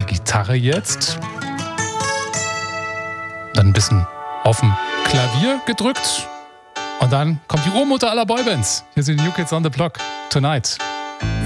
Gitarre jetzt. Dann ein bisschen auf dem Klavier gedrückt. Und dann kommt die Urmutter aller Boybands. Hier sind die New Kids on the Block. Tonight.